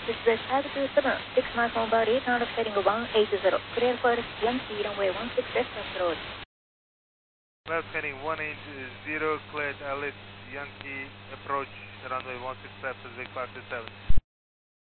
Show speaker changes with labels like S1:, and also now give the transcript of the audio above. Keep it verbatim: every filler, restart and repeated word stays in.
S1: This is Tiger two seven, six miles from body, turn of heading one eight zero. Clear for Yankee runway one six left of the road.
S2: Left heading one eight zero, cleared Alice Yankee approach runway one six left, Vic five two seven.